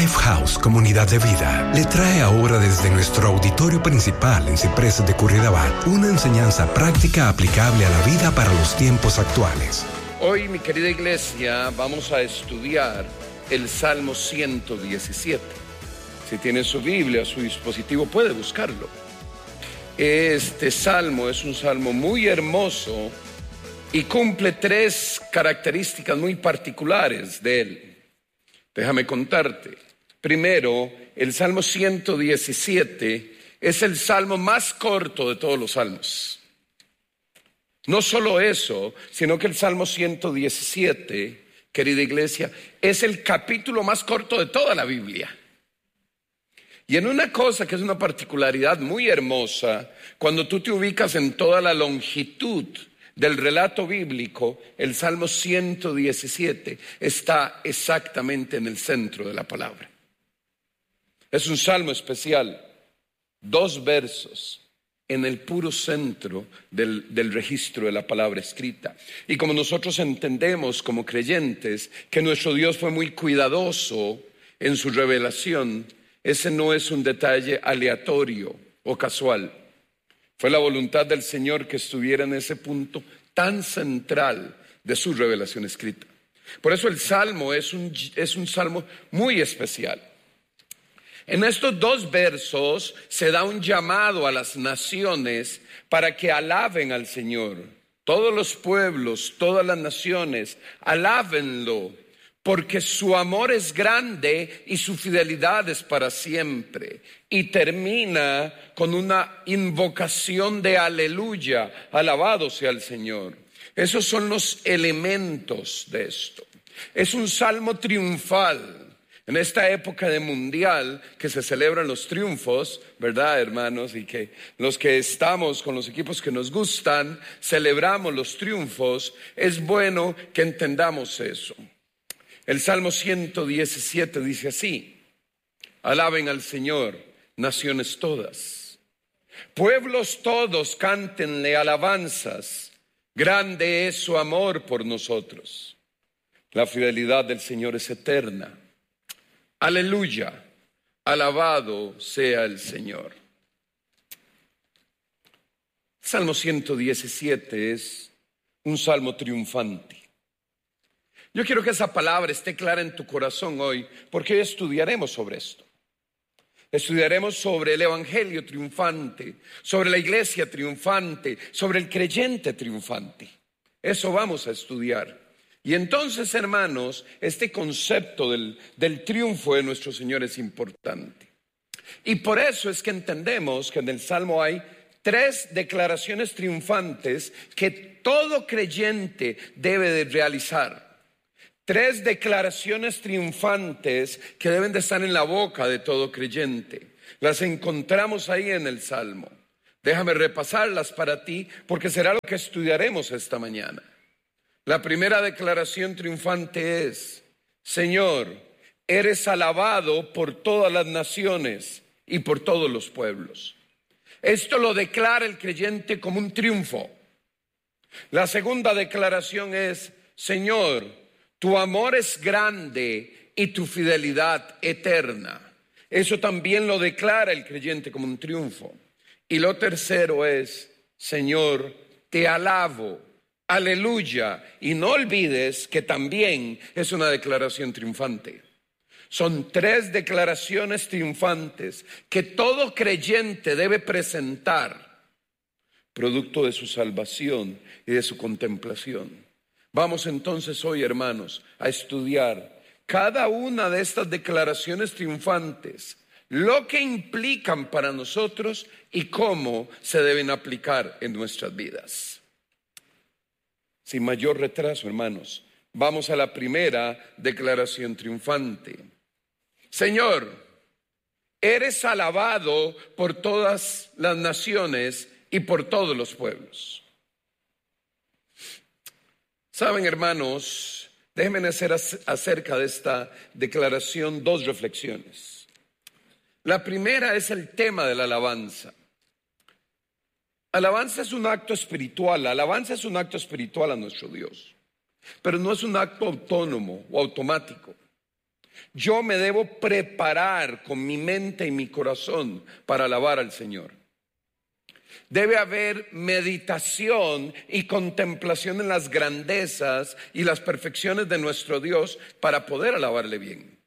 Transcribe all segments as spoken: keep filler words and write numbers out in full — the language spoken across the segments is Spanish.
Lifehouse Comunidad de Vida le trae ahora desde nuestro auditorio principal en Ciprés de Curridabat una enseñanza práctica aplicable a la vida para los tiempos actuales. Hoy, mi querida iglesia, vamos a estudiar el Salmo ciento diecisiete. Si tiene su Biblia, su dispositivo, puede buscarlo. Este salmo es un salmo muy hermoso y cumple tres características muy particulares de él. Déjame contarte. Primero, el Salmo ciento diecisiete es el salmo más corto de todos los salmos. No solo eso, sino que el Salmo ciento diecisiete, querida iglesia, es el capítulo más corto de toda la Biblia. Y en una cosa que es una particularidad muy hermosa, cuando tú te ubicas en toda la longitud del relato bíblico, el Salmo ciento diecisiete está exactamente en el centro de la palabra. Es un salmo especial, dos versos en el puro centro del, del registro de la palabra escrita. Y como nosotros entendemos como creyentes que nuestro Dios fue muy cuidadoso en su revelación, ese no es un detalle aleatorio o casual. Fue la voluntad del Señor que estuviera en ese punto tan central de su revelación escrita. Por eso el Salmo es un, es un salmo muy especial. En estos dos versos se da un llamado a las naciones para que alaben al Señor. Todos los pueblos, todas las naciones, alábenlo. Porque su amor es grande y su fidelidad es para siempre. Y termina con una invocación de aleluya, alabado sea el Señor. Esos son los elementos de esto. Es un salmo triunfal. En esta época de mundial que se celebran los triunfos, ¿verdad, hermanos? Y que los que estamos con los equipos que nos gustan, celebramos los triunfos. Es bueno que entendamos eso. El Salmo ciento diecisiete dice así: alaben al Señor, naciones todas. Pueblos todos, cántenle alabanzas. Grande es su amor por nosotros. La fidelidad del Señor es eterna. Aleluya, alabado sea el Señor. Salmo ciento diecisiete es un salmo triunfante. Yo quiero que esa palabra esté clara en tu corazón hoy, porque hoy estudiaremos sobre esto. Estudiaremos sobre el evangelio triunfante, sobre la iglesia triunfante, sobre el creyente triunfante. Eso vamos a estudiar. Y entonces, hermanos, este concepto del, del triunfo de nuestro Señor es importante. Y por eso es que entendemos que en el Salmo hay tres declaraciones triunfantes que todo creyente debe de realizar. Tres declaraciones triunfantes que deben de estar en la boca de todo creyente. Las encontramos ahí en el Salmo. Déjame repasarlas para ti porque será lo que estudiaremos esta mañana. La primera declaración triunfante es: Señor, eres alabado por todas las naciones y por todos los pueblos. Esto lo declara el creyente como un triunfo. La segunda declaración es: Señor, tu amor es grande y tu fidelidad eterna. Eso también lo declara el creyente como un triunfo. Y lo tercero es: Señor, te alabo, aleluya. Y no olvides que también es una declaración triunfante. Son tres declaraciones triunfantes que todo creyente debe presentar, producto de su salvación y de su contemplación. Vamos entonces hoy, hermanos, a estudiar cada una de estas declaraciones triunfantes, lo que implican para nosotros y cómo se deben aplicar en nuestras vidas. Sin mayor retraso, hermanos, vamos a la primera declaración triunfante. Señor, eres alabado por todas las naciones y por todos los pueblos. Saben, hermanos, déjenme hacer acerca de esta declaración dos reflexiones. La primera es el tema de la alabanza. Alabanza es un acto espiritual, alabanza es un acto espiritual a nuestro Dios, pero no es un acto autónomo o automático. Yo me debo preparar con mi mente y mi corazón para alabar al Señor. Debe haber meditación y contemplación en las grandezas y las perfecciones de nuestro Dios para poder alabarle bien.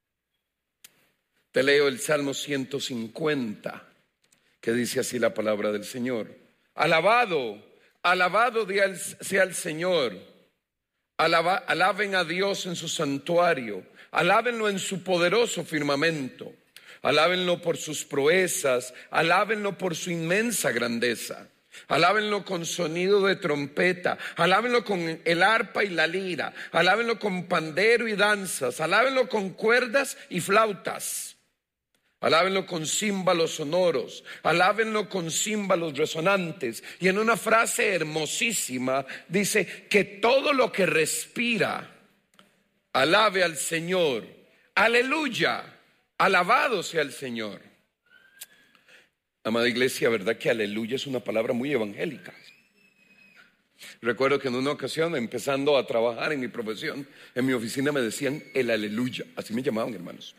Te leo el Salmo ciento cincuenta, que dice así la palabra del Señor. Alabado, alabado sea el Señor. Alaba, alaben a Dios en su santuario. Alábenlo en su poderoso firmamento. Alábenlo por sus proezas. Alábenlo por su inmensa grandeza. Alábenlo con sonido de trompeta. Alábenlo con el arpa y la lira. Alábenlo con pandero y danzas. Alábenlo con cuerdas y flautas. Alábenlo con címbalos sonoros, alábenlo con címbalos resonantes. Y en una frase hermosísima dice que todo lo que respira, alabe al Señor. Aleluya, alabado sea el Señor. Amada iglesia, ¿verdad que aleluya es una palabra muy evangélica? Recuerdo que en una ocasión, empezando a trabajar en mi profesión, en mi oficina me decían el aleluya, así me llamaban, hermanos.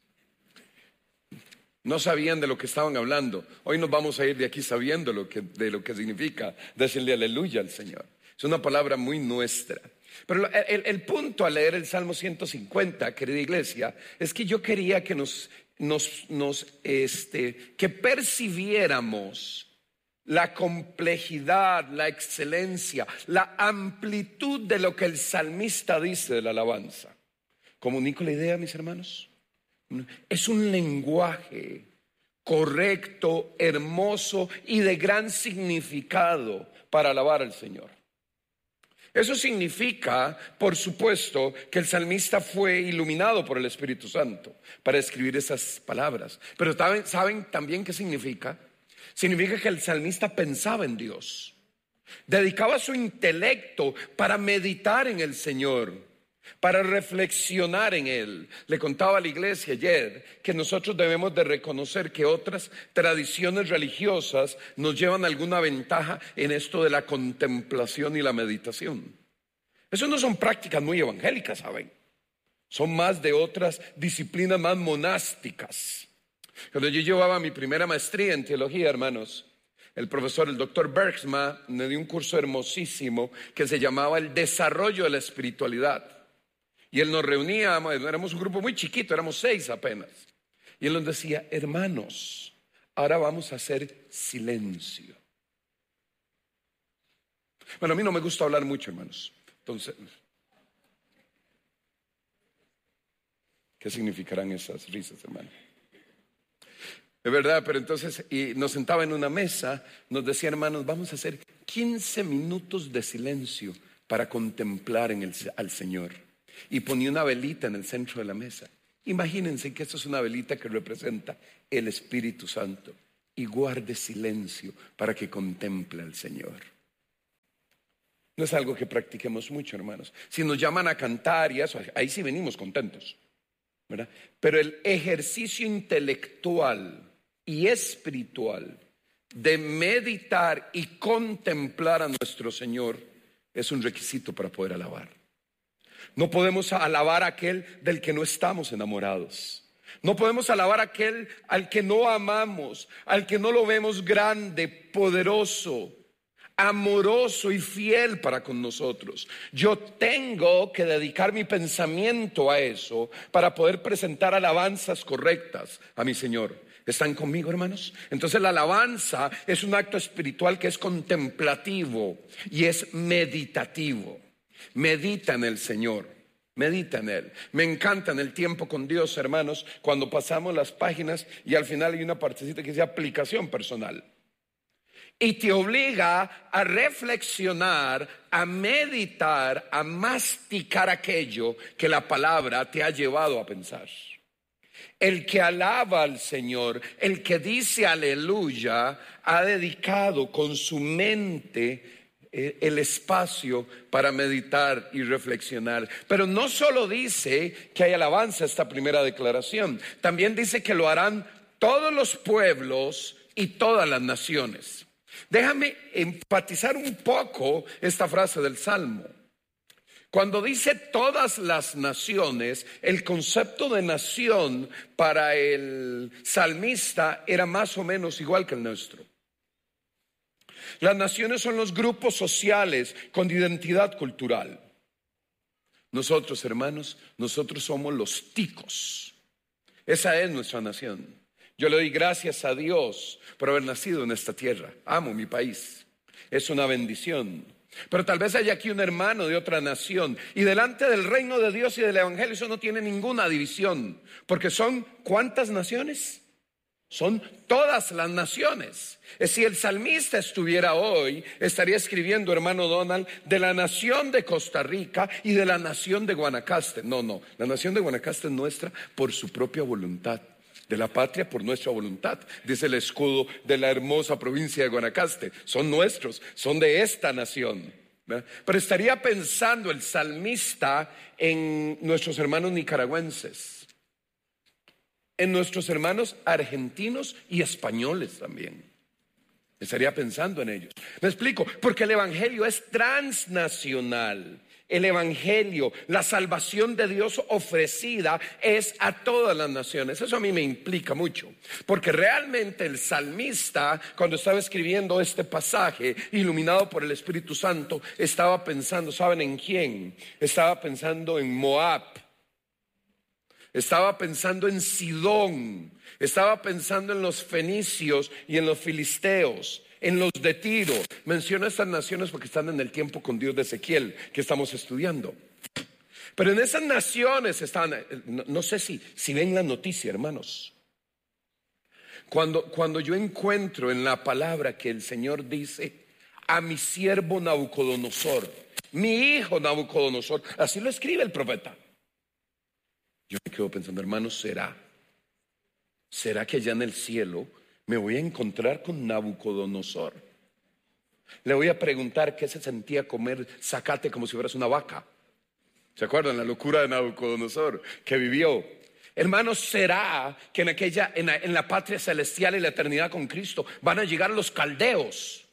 No sabían de lo que estaban hablando. Hoy nos vamos a ir de aquí sabiendo lo que, de lo que significa decirle aleluya al Señor. Es una palabra muy nuestra. Pero el, el punto al leer el Salmo ciento cincuenta, querida iglesia, es que yo quería que nos, nos, nos este, que percibiéramos la complejidad, la excelencia, la amplitud de lo que el salmista dice de la alabanza. ¿Comunico la idea, mis hermanos? Es un lenguaje correcto, hermoso y de gran significado para alabar al Señor. Eso significa, por supuesto, que el salmista fue iluminado por el Espíritu Santo para escribir esas palabras. Pero ¿saben, saben también qué significa? Significa que el salmista pensaba en Dios, dedicaba su intelecto para meditar en el Señor, para reflexionar en Él. Le contaba a la iglesia ayer que nosotros debemos de reconocer que otras tradiciones religiosas nos llevan alguna ventaja en esto de la contemplación y la meditación. Eso no son prácticas muy evangélicas, ¿saben? Son más de otras disciplinas más monásticas. Cuando yo llevaba mi primera maestría en teología, hermanos, el profesor, el doctor Bergsma, me dio un curso hermosísimo que se llamaba el desarrollo de la espiritualidad. Y él nos reunía, éramos un grupo muy chiquito, éramos seis apenas. Y él nos decía, hermanos, ahora vamos a hacer silencio. Bueno, a mí no me gusta hablar mucho, hermanos. Entonces, ¿qué significarán esas risas, hermano? De verdad, pero entonces, y nos sentaba en una mesa, nos decía, hermanos, vamos a hacer quince minutos de silencio para contemplar en el, al Señor. Y ponía una velita en el centro de la mesa. Imagínense que esto es una velita que representa el Espíritu Santo. Y guarde silencio para que contemple al Señor. No es algo que practiquemos mucho, hermanos. Si nos llaman a cantar y eso, ahí sí venimos contentos, ¿verdad? Pero el ejercicio intelectual y espiritual de meditar y contemplar a nuestro Señor es un requisito para poder alabar. No podemos alabar a aquel del que no estamos enamorados. No podemos alabar a aquel al que no amamos, al que no lo vemos grande, poderoso, amoroso y fiel para con nosotros. Yo tengo que dedicar mi pensamiento a eso para poder presentar alabanzas correctas a mi Señor. ¿Están conmigo, hermanos? Entonces la alabanza es un acto espiritual que es contemplativo y es meditativo. Medita en el Señor, medita en Él. Me encanta en el tiempo con Dios, hermanos, cuando pasamos las páginas y al final hay una partecita que dice aplicación personal. Y te obliga a reflexionar, a meditar, a masticar aquello que la palabra te ha llevado a pensar. El que alaba al Señor, el que dice aleluya, ha dedicado con su mente el espacio para meditar y reflexionar. Pero no solo dice que hay alabanza esta primera declaración, también dice que lo harán todos los pueblos y todas las naciones. Déjame enfatizar un poco esta frase del Salmo. Cuando dice todas las naciones, el concepto de nación para el salmista era más o menos igual que el nuestro. Las naciones son los grupos sociales con identidad cultural. Nosotros, hermanos, nosotros somos los ticos. Esa es nuestra nación. Yo le doy gracias a Dios por haber nacido en esta tierra. Amo mi país. Es una bendición. Pero tal vez haya aquí un hermano de otra nación y delante del reino de Dios y del evangelio eso no tiene ninguna división, porque son ¿cuántas naciones? Son todas las naciones. Si el salmista estuviera hoy, estaría escribiendo, hermano Donald, de la nación de Costa Rica y de la nación de Guanacaste. No, no, la nación de Guanacaste es nuestra por su propia voluntad. De la patria por nuestra voluntad, dice el escudo de la hermosa provincia de Guanacaste. Son nuestros, son de esta nación, ¿verdad? Pero estaría pensando el salmista en nuestros hermanos nicaragüenses, en nuestros hermanos argentinos y españoles también. Estaría pensando en ellos. Me explico, porque el evangelio es transnacional. El evangelio, la salvación de Dios ofrecida es a todas las naciones. Eso a mí me implica mucho, porque realmente el salmista, cuando estaba escribiendo este pasaje, iluminado por el Espíritu Santo, estaba pensando, ¿saben en quién? Estaba pensando en Moab, estaba pensando en Sidón, estaba pensando en los fenicios y en los filisteos, en los de Tiro. Menciono estas naciones porque están en el tiempo con Dios de Ezequiel que estamos estudiando. Pero en esas naciones estaban, no, no sé si, si ven la noticia, hermanos. Cuando, cuando yo encuentro en la palabra que el Señor dice a mi siervo Nabucodonosor, mi hijo Nabucodonosor, así lo escribe el profeta. Yo me quedo pensando, hermanos, ¿será? ¿Será que allá en el cielo me voy a encontrar con Nabucodonosor? Le voy a preguntar qué se sentía comer zacate como si fueras una vaca. ¿Se acuerdan la locura de Nabucodonosor que vivió? Hermanos, ¿será que en aquella, en la, en la patria celestial y la eternidad con Cristo van a llegar los caldeos?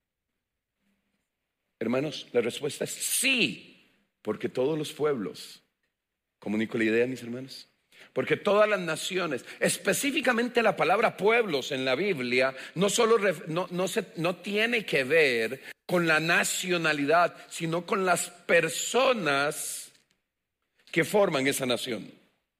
Hermanos, la respuesta es sí, porque todos los pueblos, comunico la idea, mis hermanos, porque todas las naciones, específicamente la palabra pueblos en la Biblia, no solo no, no, se, no tiene que ver con la nacionalidad, sino con las personas que forman esa nación.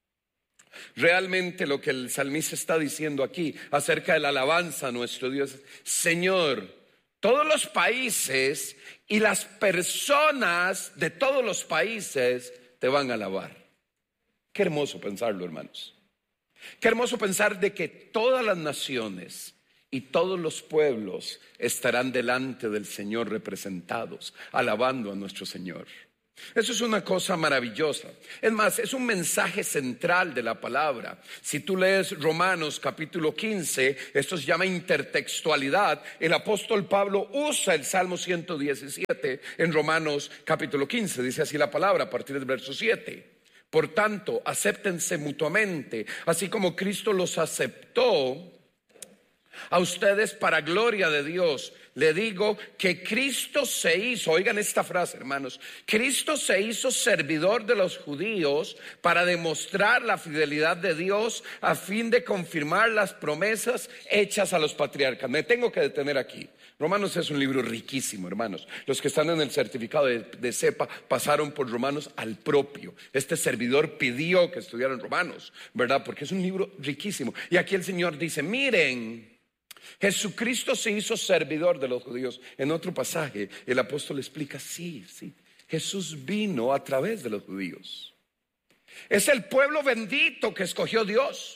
Realmente lo que el salmista está diciendo aquí acerca de la alabanza a nuestro Dios, Señor, todos los países y las personas de todos los países te van a alabar. Qué hermoso pensarlo, hermanos. Qué hermoso pensar de que todas las naciones y todos los pueblos estarán delante del Señor representados, alabando a nuestro Señor. Eso es una cosa maravillosa. Es más, es un mensaje central de la palabra. Si tú lees Romanos capítulo quince, esto se llama intertextualidad. El apóstol Pablo usa el Salmo ciento diecisiete en Romanos capítulo quince. Dice así la palabra a partir del verso siete. Por tanto, acéptense mutuamente, así como Cristo los aceptó a ustedes para gloria de Dios. Le digo que Cristo se hizo, oigan esta frase, hermanos, Cristo se hizo servidor de los judíos para demostrar la fidelidad de Dios a fin de confirmar las promesas hechas a los patriarcas. Me tengo que detener aquí. Romanos es un libro riquísimo, hermanos. Los que están en el certificado de, de CEPA pasaron por Romanos al propio. Este servidor pidió que estudiaran Romanos, ¿verdad? Porque es un libro riquísimo. Y aquí el Señor dice, miren, Jesucristo se hizo servidor de los judíos. En otro pasaje el apóstol explica, sí, sí, Jesús vino a través de los judíos. Es el pueblo bendito que escogió Dios.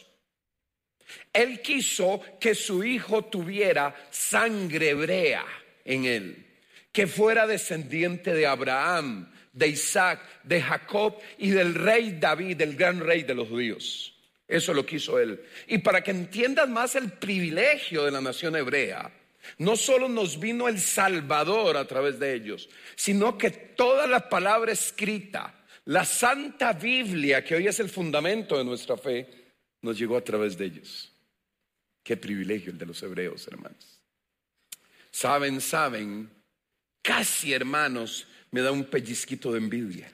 Él quiso que su hijo tuviera sangre hebrea en él, que fuera descendiente de Abraham, de Isaac, de Jacob y del rey David, el gran rey de los judíos. Eso lo quiso él. Y para que entiendas más el privilegio de la nación hebrea, no solo nos vino el Salvador a través de ellos, sino que toda la palabra escrita, la Santa Biblia, que hoy es el fundamento de nuestra fe, nos llegó a través de ellos. Qué privilegio el de los hebreos, hermanos. Saben, saben, casi hermanos, me da un pellizquito de envidia.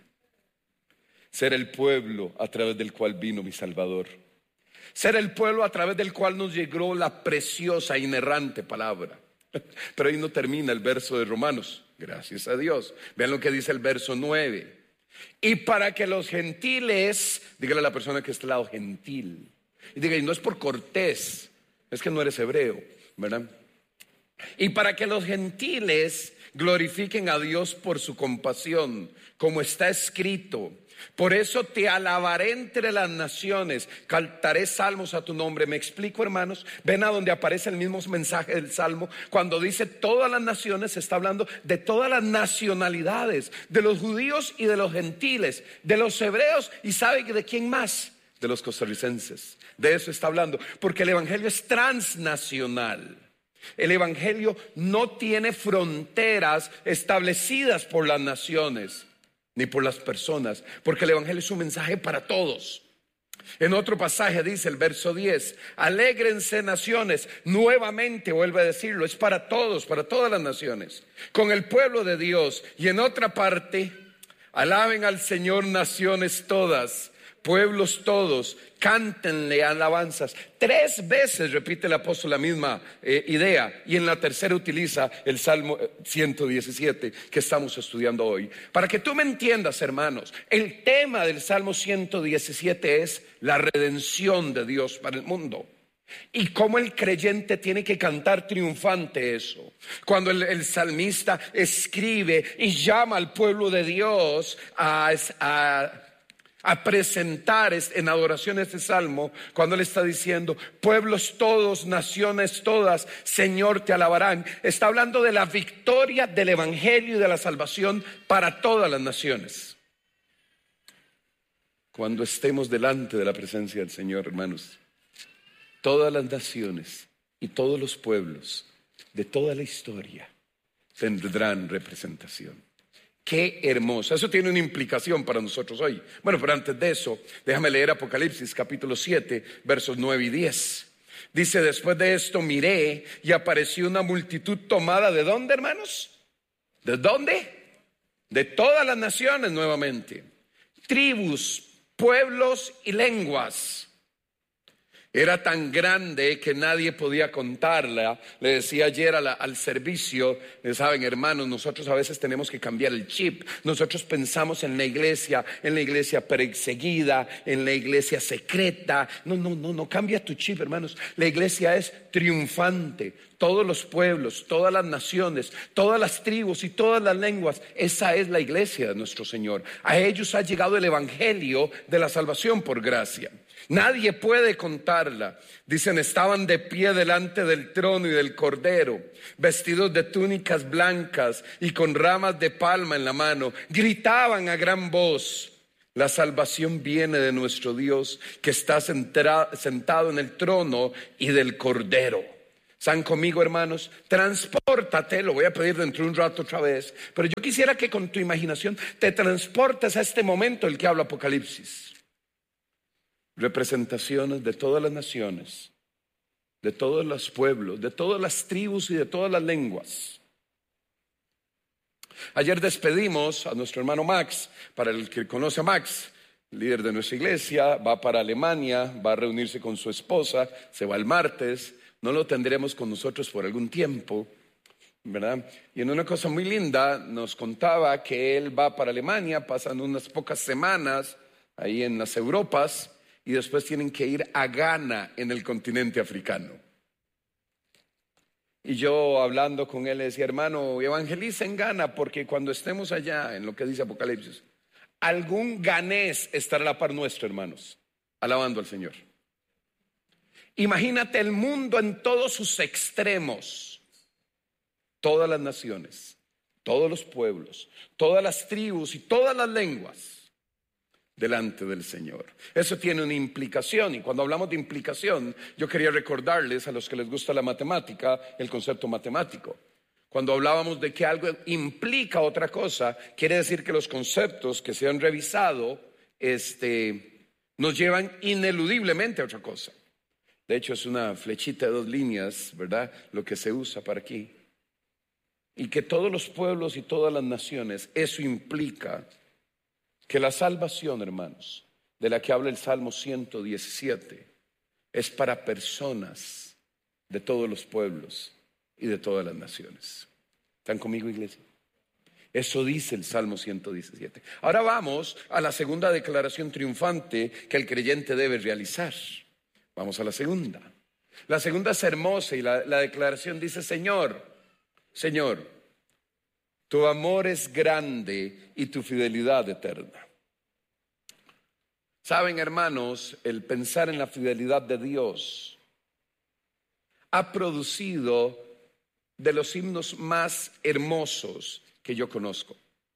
Ser el pueblo a través del cual vino mi Salvador. Ser el pueblo a través del cual nos llegó la preciosa, inerrante palabra. Pero ahí no termina el verso de Romanos. Gracias a Dios. Vean lo que dice el verso nueve. Y para que los gentiles, dígale a la persona que está al lado, gentil. Y diga, y no es por cortés, es que no eres hebreo, ¿verdad? Y para que los gentiles glorifiquen a Dios por su compasión, como está escrito. Por eso te alabaré entre las naciones, cantaré salmos a tu nombre. Me explico, hermanos. Ven a donde aparece el mismo mensaje del salmo. Cuando dice todas las naciones, se está hablando de todas las nacionalidades, de los judíos y de los gentiles, de los hebreos y ¿sabe de quién más? De los costarricenses. De eso está hablando, porque el evangelio es transnacional. El evangelio no tiene fronteras establecidas por las naciones ni por las personas, porque el evangelio es un mensaje para todos. En otro pasaje dice el verso diez, alégrense naciones, nuevamente vuelve a decirlo, es para todos, para todas las naciones, con el pueblo de Dios. Y en otra parte, alaben al Señor naciones todas, pueblos todos, cántenle alabanzas. Tres veces repite el apóstol la misma eh, idea, y en la tercera utiliza el Salmo ciento diecisiete que estamos estudiando hoy. Para que tú me entiendas, hermanos, el tema del Salmo ciento diecisiete es la redención de Dios para el mundo. Y cómo el creyente tiene que cantar triunfante eso. Cuando el, el salmista escribe y llama al pueblo de Dios a... a a presentar en adoración este salmo, cuando él está diciendo pueblos todos, naciones todas, Señor te alabarán, está hablando de la victoria del evangelio y de la salvación para todas las naciones. Cuando estemos delante de la presencia del Señor, hermanos, todas las naciones y todos los pueblos de toda la historia tendrán representación. Qué hermoso. Eso tiene una implicación para nosotros hoy. Bueno, pero antes de eso, déjame leer Apocalipsis capítulo siete, versos nueve y diez. Dice, después de esto miré y apareció una multitud tomada, ¿de dónde, hermanos? ¿De dónde? De todas las naciones nuevamente. Tribus, pueblos y lenguas. Era tan grande que nadie podía contarla. Le decía ayer a la, al servicio, saben, hermanos, nosotros a veces tenemos que cambiar el chip. Nosotros pensamos en la iglesia, en la iglesia perseguida, en la iglesia secreta. No, no, no, no cambia tu chip, hermanos. La iglesia es triunfante. Todos los pueblos, todas las naciones, todas las tribus y todas las lenguas. Esa es la iglesia de nuestro Señor. A ellos ha llegado el evangelio de la salvación por gracia. Nadie puede contarla. Dicen, estaban de pie delante del trono y del Cordero, vestidos de túnicas blancas y con ramas de palma en la mano. Gritaban a gran voz, la salvación viene de nuestro Dios, que está sentado en el trono y del Cordero. ¿Están conmigo, hermanos? Transpórtate, lo voy a pedir dentro de un rato otra vez, pero yo quisiera que con tu imaginación te transportes a este momento del que habla Apocalipsis. Representaciones de todas las naciones, de todos los pueblos, de todas las tribus y de todas las lenguas. Ayer despedimos a nuestro hermano Max. Para el que conoce a Max, líder de nuestra iglesia, va para Alemania, va a reunirse con su esposa, se va el martes. No lo tendremos con nosotros por algún tiempo, ¿verdad? Y en una cosa muy linda nos contaba que él va para Alemania, pasan unas pocas semanas ahí en las Europas, y después tienen que ir a Ghana en el continente africano. Y yo hablando con él le decía, hermano, evangeliza en Ghana, porque cuando estemos allá, en lo que dice Apocalipsis, algún ganés estará a la par nuestro, hermanos, alabando al Señor. Imagínate el mundo en todos sus extremos, todas las naciones, todos los pueblos, todas las tribus y todas las lenguas delante del Señor. Eso tiene una implicación, y cuando hablamos de implicación, yo quería recordarles a los que les gusta la matemática el concepto matemático. Cuando hablábamos de que algo implica otra cosa, quiere decir que los conceptos que se han revisado este, nos llevan ineludiblemente a otra cosa. De hecho, es una flechita de dos líneas, ¿verdad? Lo que se usa para aquí. y que todos los pueblos y todas las naciones. Eso implica que la salvación, hermanos, de la que habla el Salmo ciento diecisiete, es para personas de todos los pueblos y de todas las naciones. ¿Están conmigo, iglesia? Eso dice el Salmo ciento diecisiete. Ahora vamos a la segunda declaración triunfante que el creyente debe realizar. Vamos a la segunda. La segunda es hermosa y la, la declaración dice: Señor, Señor, tu amor es grande y tu fidelidad eterna. Saben, hermanos, el pensar en la fidelidad de Dios ha producido de los himnos más hermosos que yo conozco.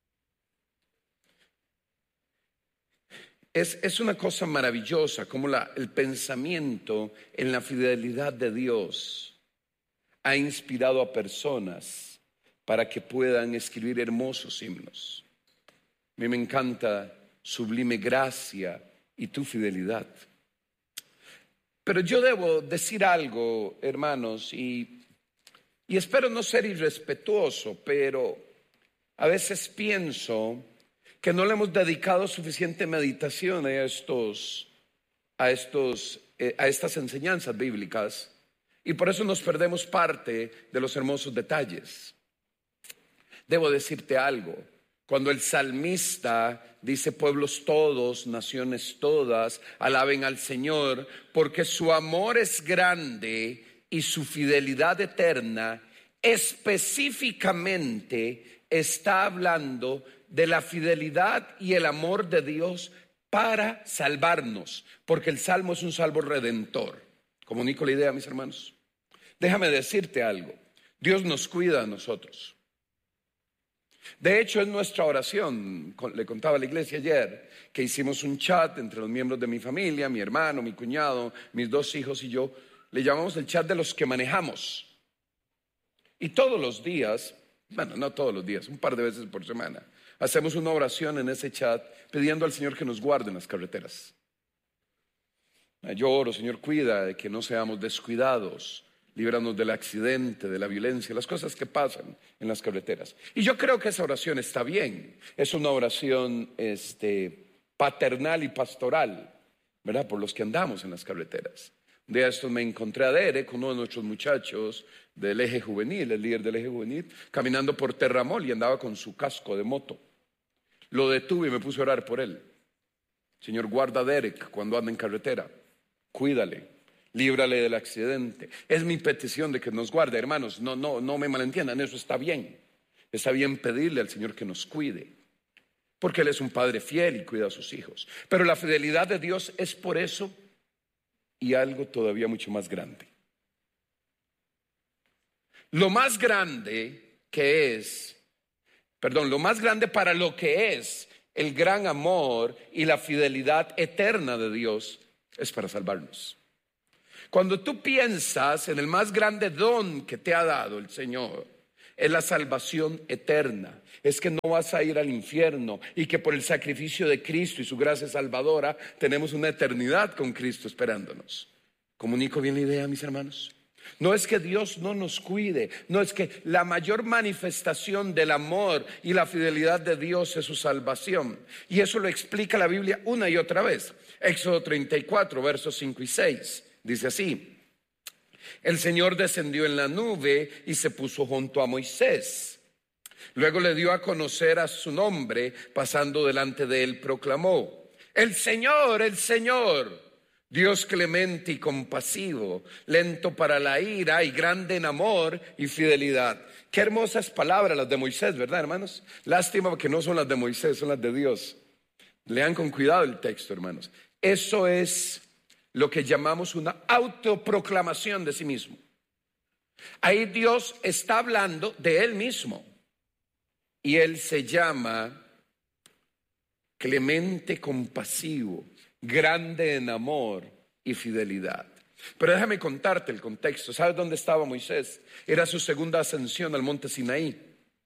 Es, es una cosa maravillosa como la, el pensamiento en la fidelidad de Dios ha inspirado a personas para que puedan escribir hermosos himnos. A mí me encanta Sublime Gracia y tu fidelidad. Pero yo debo decir algo, hermanos, y, y espero no ser irrespetuoso, pero a veces pienso que no le hemos dedicado suficiente meditación a estos, a estos, eh, a estas enseñanzas bíblicas, y por eso nos perdemos parte de los hermosos detalles. Debo decirte algo. Cuando el salmista dice: pueblos todos, naciones todas, alaben al Señor, porque su amor es grande y su fidelidad eterna, específicamente está hablando de la fidelidad y el amor de Dios para salvarnos, porque el salmo es un salmo redentor. ¿Comunico la idea, mis hermanos? Déjame decirte algo. Dios nos cuida a nosotros. De hecho, en nuestra oración, le contaba a la iglesia ayer que hicimos un chat entre los miembros de mi familia, mi hermano, mi cuñado, mis dos hijos y yo. Le llamamos el chat de los que manejamos. Y todos los días, bueno, no todos los días, un par de veces por semana, hacemos una oración en ese chat pidiendo al Señor que nos guarde en las carreteras. Yo oro: Señor, cuida de que no seamos descuidados. Líbranos del accidente, de la violencia, las cosas que pasan en las carreteras. Y yo creo que esa oración está bien. Es una oración este, paternal y pastoral, ¿verdad? Por los que andamos en las carreteras. Un día esto me encontré a Derek, uno de nuestros muchachos del eje juvenil, el líder del eje juvenil, caminando por Terramol y andaba con su casco de moto. Lo detuve y me puse a orar por él. Señor, guarda a Derek cuando anda en carretera. Cuídale. Líbrale del accidente. Es mi petición de que nos guarde, hermanos. No, no, no me malentiendan, eso está bien. Está bien pedirle al Señor que nos cuide, porque Él es un padre fiel y cuida a sus hijos. Pero la fidelidad de Dios es por eso y algo todavía mucho más grande. Lo más grande que es, perdón, lo más grande para lo que es el gran amor y la fidelidad eterna de Dios es para salvarnos. Cuando tú piensas en el más grande don que te ha dado el Señor, es la salvación eterna. Es que no vas a ir al infierno y que por el sacrificio de Cristo y su gracia salvadora tenemos una eternidad con Cristo esperándonos. ¿Comunico bien la idea, mis hermanos? No es que Dios no nos cuide, no es que la mayor manifestación del amor y la fidelidad de Dios es su salvación. Y eso lo explica la Biblia una y otra vez. Éxodo treinta y cuatro, versos cinco y seis. Dice así: el Señor descendió en la nube y se puso junto a Moisés. Luego le dio a conocer a su nombre, pasando delante de él proclamó: el Señor, el Señor, Dios clemente y compasivo, lento para la ira y grande en amor y fidelidad. Qué hermosas palabras las de Moisés, ¿verdad, hermanos? Lástima que no son las de Moisés, son las de Dios. Lean con cuidado el texto, hermanos. Eso es lo que llamamos una autoproclamación de sí mismo. Ahí Dios está hablando de Él mismo. Y Él se llama clemente, compasivo, grande en amor y fidelidad. Pero déjame contarte el contexto. ¿Sabes dónde estaba Moisés? Era su segunda ascensión al monte Sinaí.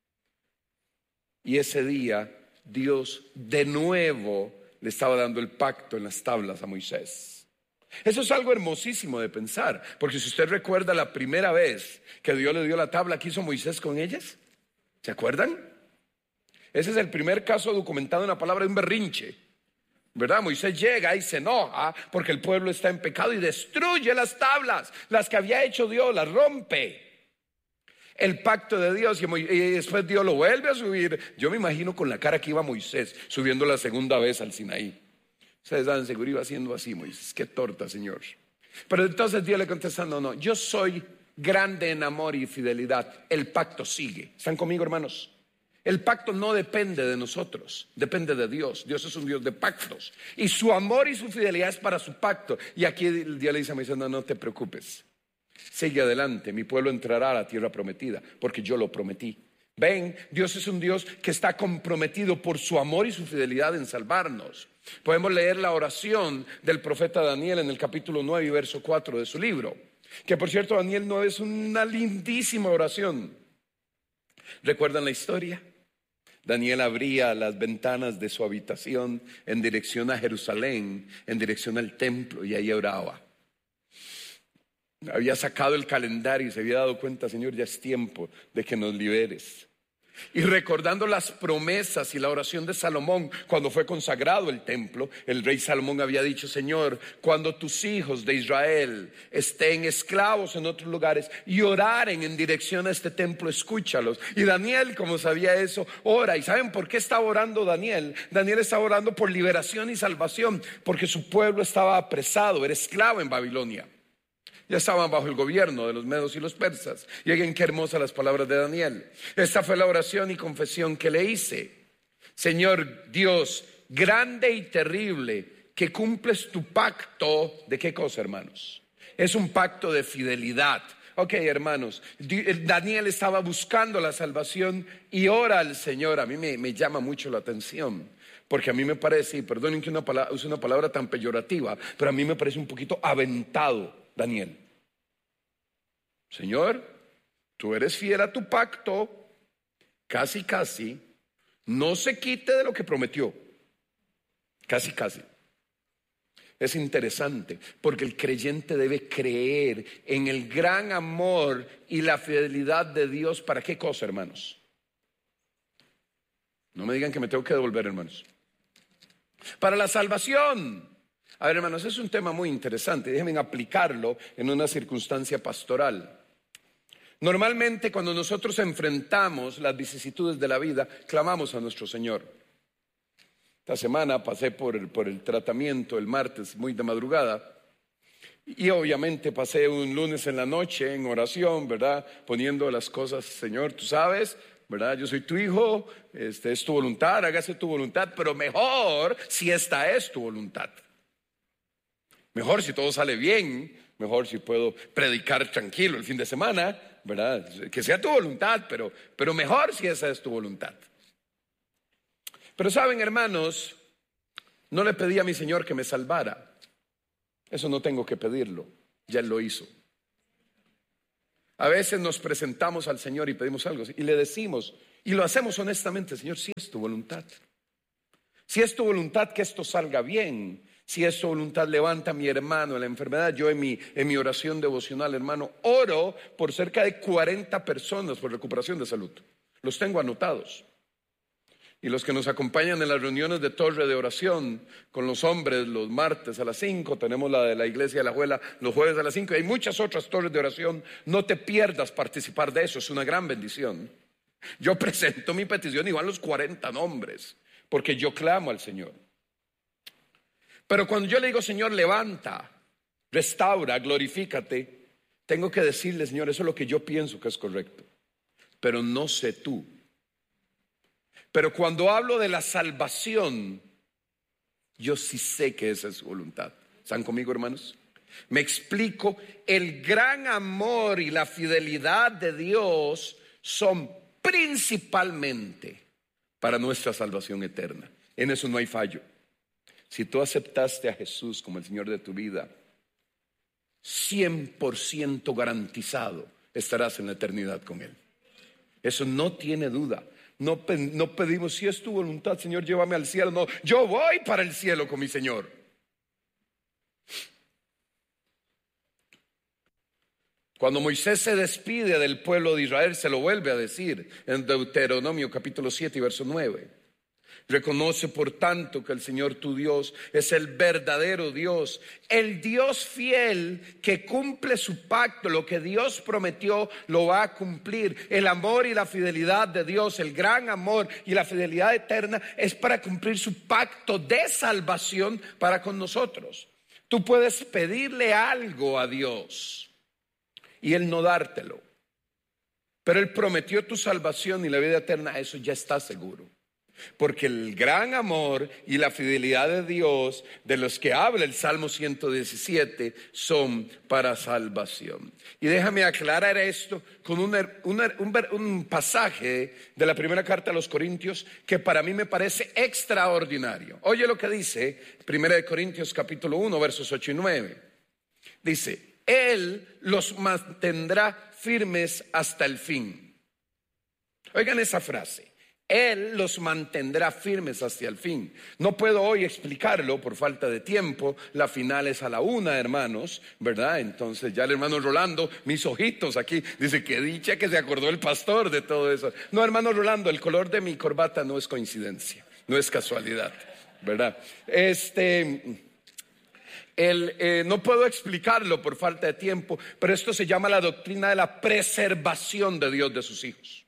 Y ese día Dios de nuevo le estaba dando el pacto en las tablas a Moisés. Eso es algo hermosísimo de pensar, porque si usted recuerda la primera vez que Dios le dio la tabla, ¿qué hizo Moisés con ellas? ¿Se acuerdan? Ese es el primer caso documentado en la palabra de un berrinche, ¿verdad? Moisés llega y se enoja porque el pueblo está en pecado y destruye las tablas, las que había hecho Dios, las rompe. El pacto de Dios, y después Dios lo vuelve a subir. Yo me imagino con la cara que iba Moisés subiendo la segunda vez al Sinaí. Ustedes saben, seguro iba haciendo así, Moisés, qué torta, Señor. Pero entonces Dios le contesta, no, no, yo soy grande en amor y fidelidad. El pacto sigue. ¿Están conmigo, hermanos? El pacto no depende de nosotros, depende de Dios. Dios es un Dios de pactos. Y su amor y su fidelidad es para su pacto. Y aquí Dios le dice a Moisés, no, no te preocupes. Sigue adelante, mi pueblo entrará a la tierra prometida, porque yo lo prometí. Ven, Dios es un Dios que está comprometido por su amor y su fidelidad en salvarnos. Podemos leer la oración del profeta Daniel en el capítulo nueve y verso cuatro de su libro. Que por cierto, Daniel nueve es una lindísima oración. ¿Recuerdan la historia? Daniel abría las ventanas de su habitación en dirección a Jerusalén, en dirección al templo, y ahí oraba. Había sacado el calendario y se había dado cuenta, Señor, ya es tiempo de que nos liberes. Y recordando las promesas y la oración de Salomón cuando fue consagrado el templo, el rey Salomón había dicho, Señor, cuando tus hijos de Israel estén esclavos en otros lugares y oraren en dirección a este templo, escúchalos. Y Daniel, como sabía eso, ora. ¿Y saben por qué estaba orando Daniel? Daniel estaba orando por liberación y salvación, porque su pueblo estaba apresado, era esclavo en Babilonia. Ya estaban bajo el gobierno de los medos y los persas. Y oigan qué hermosas las palabras de Daniel. Esta fue la oración y confesión que le hice. Señor Dios, grande y terrible, que cumples tu pacto. ¿De qué cosa, hermanos? Es un pacto de fidelidad. Ok, hermanos, Daniel estaba buscando la salvación y ora al Señor. A mí me, me llama mucho la atención, porque a mí me parece, y perdonen que una palabra, use una palabra tan peyorativa, pero a mí me parece un poquito aventado Daniel. Señor, tú eres fiel a tu pacto, casi casi, no se quite de lo que prometió, casi casi. Es interesante porque el creyente debe creer en el gran amor y la fidelidad de Dios. ¿Para qué cosa, hermanos? No me digan que me tengo que devolver, hermanos. Para la salvación. A ver, hermanos, es un tema muy interesante. Déjenme aplicarlo en una circunstancia pastoral. Normalmente cuando nosotros enfrentamos las vicisitudes de la vida, clamamos a nuestro Señor. Esta semana pasé por el, por el tratamiento el martes muy de madrugada y obviamente pasé un lunes en la noche en oración, ¿verdad? Poniendo las cosas, Señor, tú sabes, ¿verdad? Yo soy tu hijo, este, es tu voluntad, hágase tu voluntad, pero mejor si esta es tu voluntad. Mejor si todo sale bien, mejor si puedo predicar tranquilo el fin de semana, ¿verdad? Que sea tu voluntad, pero, pero mejor si esa es tu voluntad. Pero saben, hermanos, no le pedí a mi Señor que me salvara. Eso no tengo que pedirlo, ya Él lo hizo. A veces nos presentamos al Señor y pedimos algo y le decimos, y lo hacemos honestamente, Señor, si es tu voluntad. Si es tu voluntad que esto salga bien, si es tu voluntad, levanta a mi hermano en la enfermedad. Yo en mi, en mi oración devocional, hermano, oro por cerca de cuarenta personas por recuperación de salud. Los tengo anotados. Y los que nos acompañan en las reuniones de torre de oración con los hombres los martes a las cinco, tenemos la de la iglesia de la Juela los jueves a las cinco, y hay muchas otras torres de oración. No te pierdas participar de eso, es una gran bendición. Yo presento mi petición y van los cuarenta nombres, porque yo clamo al Señor. Pero cuando yo le digo, Señor, levanta, restaura, glorifícate, tengo que decirle, Señor, eso es lo que yo pienso que es correcto, pero no sé tú. Pero cuando hablo de la salvación, yo sí sé que esa es su voluntad. ¿Están conmigo, hermanos? Me explico, el gran amor y la fidelidad de Dios son principalmente para nuestra salvación eterna. En eso no hay fallo. Si tú aceptaste a Jesús como el Señor de tu vida, cien por ciento garantizado estarás en la eternidad con Él. Eso no tiene duda. No, no pedimos, si es tu voluntad, Señor, llévame al cielo. No, yo voy para el cielo con mi Señor. Cuando Moisés se despide del pueblo de Israel, se lo vuelve a decir en Deuteronomio capítulo siete y verso nueve. Reconoce por tanto que el Señor tu Dios es el verdadero Dios, el Dios fiel que cumple su pacto. Lo que Dios prometió lo va a cumplir. El amor y la fidelidad de Dios, el gran amor y la fidelidad eterna es para cumplir su pacto de salvación para con nosotros. Tú puedes pedirle algo a Dios y Él no dártelo, pero Él prometió tu salvación y la vida eterna. Eso ya está seguro, porque el gran amor y la fidelidad de Dios de los que habla el Salmo ciento diecisiete son para salvación. Y déjame aclarar esto con un, un, un, un pasaje de la primera carta a los Corintios que para mí me parece extraordinario. Oye lo que dice primera de Corintios capítulo uno versos ocho y nueve. Dice: Él los mantendrá firmes hasta el fin. Oigan esa frase. Él los mantendrá firmes hasta el fin. No puedo hoy explicarlo por falta de tiempo. La final es a la una, hermanos, ¿verdad? Entonces ya el hermano Rolando, mis ojitos aquí, dice que dicha que se acordó el pastor de todo eso. No, hermano Rolando, el color de mi corbata no es coincidencia, no es casualidad, ¿verdad? Este... El, eh, no puedo explicarlo por falta de tiempo, pero esto se llama la doctrina de la preservación de Dios de sus hijos.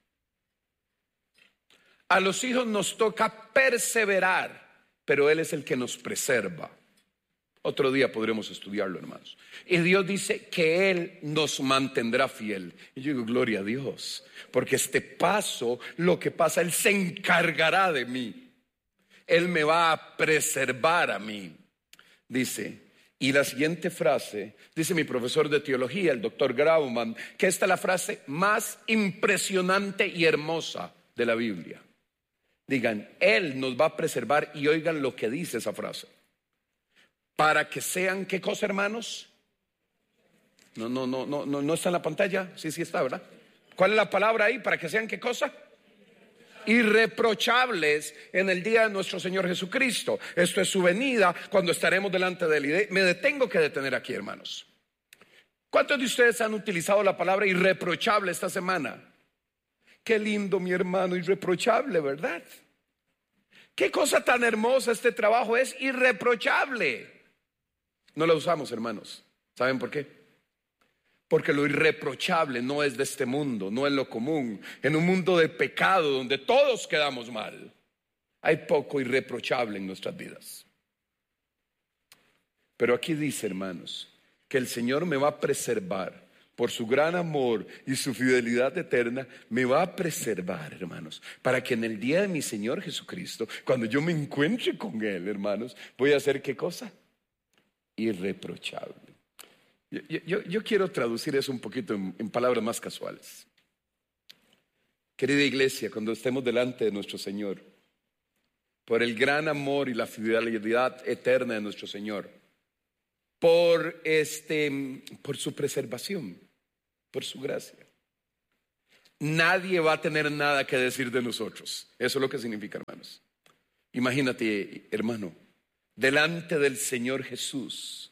A los hijos nos toca perseverar, pero Él es el que nos preserva. Otro día podremos estudiarlo, hermanos. Y Dios dice que Él nos mantendrá fiel. Y yo digo, gloria a Dios, porque este paso, lo que pasa, Él se encargará de mí. Él me va a preservar a mí. Dice... Y la siguiente frase, dice mi profesor de teología, el doctor Grauman, que esta es la frase más impresionante y hermosa de la Biblia. Digan, Él nos va a preservar, y oigan lo que dice esa frase. Para que sean, ¿qué cosa, hermanos? No, no, no, no, no, no está en la pantalla. Sí, sí está, ¿verdad? ¿Cuál es la palabra ahí? Para que sean, ¿qué cosa? Irreprochables en el día de nuestro Señor Jesucristo. Esto es su venida, cuando estaremos delante de Él. Me detengo que detener aquí, hermanos. ¿Cuántos de ustedes han utilizado la palabra irreprochable esta semana? Qué lindo, mi hermano, irreprochable, ¿verdad? Qué cosa tan hermosa este trabajo, es irreprochable. No la usamos, hermanos. ¿Saben por qué? Porque lo irreprochable no es de este mundo, no es lo común. En un mundo de pecado donde todos quedamos mal, hay poco irreprochable en nuestras vidas. Pero aquí dice, hermanos, que el Señor me va a preservar por su gran amor y su fidelidad eterna. Me va a preservar, hermanos, para que en el día de mi Señor Jesucristo, cuando yo me encuentre con Él, hermanos, voy a hacer ¿qué cosa? Irreprochable. Yo, yo, yo quiero traducir eso un poquito en, en palabras más casuales. Querida iglesia, cuando estemos delante de nuestro Señor, por el gran amor y la fidelidad eterna de nuestro Señor, por, este, por su preservación, por su gracia, nadie va a tener nada que decir de nosotros. Eso es lo que significa, hermanos. Imagínate, hermano, delante del Señor Jesús,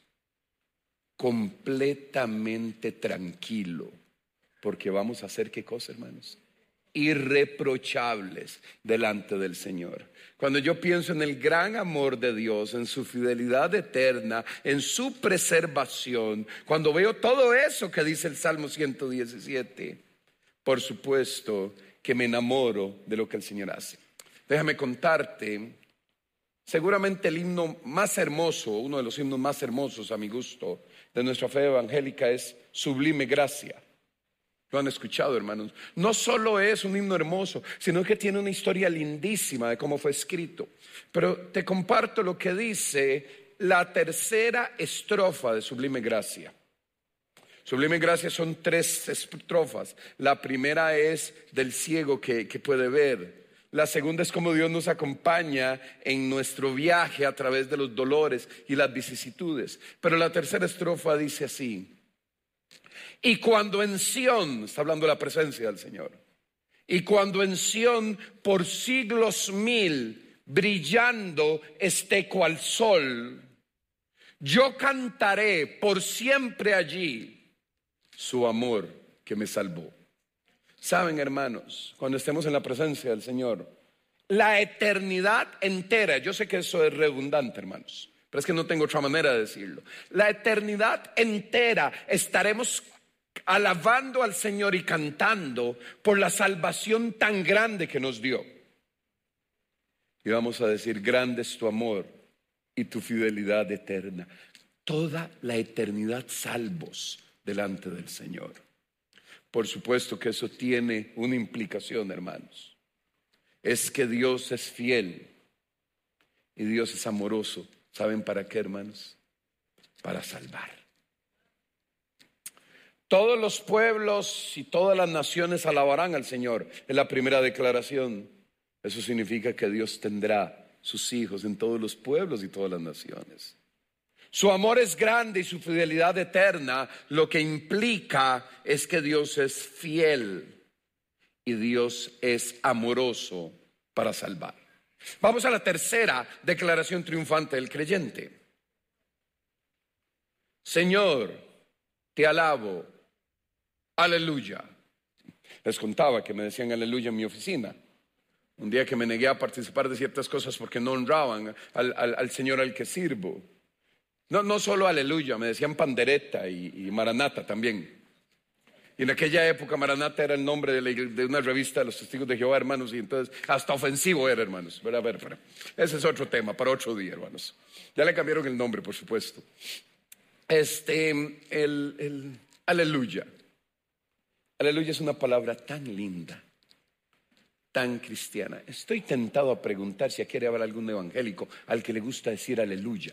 completamente tranquilo, porque vamos a hacer ¿qué cosa, hermanos? Irreprochables delante del Señor. Cuando yo pienso en el gran amor de Dios, en su fidelidad eterna, en su preservación, cuando veo todo eso que dice el Salmo ciento diecisiete, por supuesto que me enamoro de lo que el Señor hace. Déjame contarte, seguramente el himno más hermoso, uno de los himnos más hermosos a mi gusto de nuestra fe evangélica es Sublime Gracia. Lo han escuchado, hermanos. No solo es un himno hermoso, sino que tiene una historia lindísima de cómo fue escrito. Pero te comparto lo que dice la tercera estrofa de Sublime Gracia. Sublime Gracia son tres estrofas. La primera es del ciego que, que puede ver. La segunda es cómo Dios nos acompaña en nuestro viaje a través de los dolores y las vicisitudes. Pero la tercera estrofa dice así: y cuando en Sión, está hablando de la presencia del Señor, y cuando en Sión por siglos mil brillando esté cual sol, yo cantaré por siempre allí su amor que me salvó. Saben, hermanos, cuando estemos en la presencia del Señor, la eternidad entera, yo sé que eso es redundante, hermanos, pero es que no tengo otra manera de decirlo. La eternidad entera estaremos alabando al Señor y cantando por la salvación tan grande que nos dio. Y vamos a decir, grande es tu amor y tu fidelidad eterna. Toda la eternidad salvos delante del Señor. Por supuesto que eso tiene una implicación, hermanos. Es que Dios es fiel y Dios es amoroso. ¿Saben para qué, hermanos? Para salvar. Todos los pueblos y todas las naciones alabarán al Señor. Es la primera declaración. Eso significa que Dios tendrá sus hijos en todos los pueblos y todas las naciones. Su amor es grande y su fidelidad eterna. Lo que implica es que Dios es fiel y Dios es amoroso para salvar. Vamos a la tercera declaración triunfante del creyente. Señor, te alabo. Aleluya. Les contaba que me decían aleluya en mi oficina. Un día que me negué a participar de ciertas cosas porque no honraban al, al, al Señor al que sirvo. No, no solo aleluya, me decían pandereta y, y maranata también. Y en aquella época Maranata era el nombre de, la, de una revista de los Testigos de Jehová, hermanos, y entonces hasta ofensivo era, hermanos. A ver, a ver, ese es otro tema para otro día, hermanos. Ya le cambiaron el nombre, por supuesto. Este, el, el aleluya. Aleluya es una palabra tan linda, tan cristiana. Estoy tentado a preguntar si aquí habrá algún evangélico al que le gusta decir aleluya.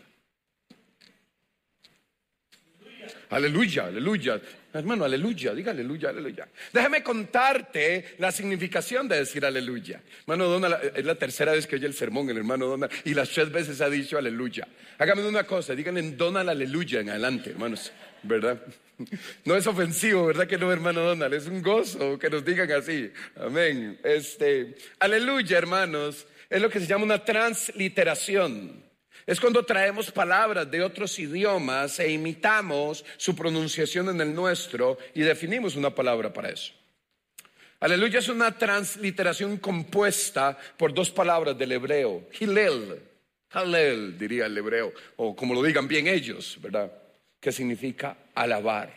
Aleluya, aleluya. Hermano, aleluya, diga aleluya, aleluya. Déjame contarte la significación de decir aleluya. Hermano Donald, es la tercera vez que oye el sermón el hermano Donald y las tres veces ha dicho aleluya. Hágame una cosa, díganle en Donald aleluya en adelante, hermanos, ¿verdad? No es ofensivo, ¿verdad que no, hermano Donald? Es un gozo que nos digan así. Amén. Este, aleluya, hermanos, es lo que se llama una transliteración. Es cuando traemos palabras de otros idiomas e imitamos su pronunciación en el nuestro y definimos una palabra para eso. Aleluya es una transliteración compuesta por dos palabras del hebreo. Hillel, Hallel diría el hebreo, o como lo digan bien ellos, ¿verdad? Que significa alabar.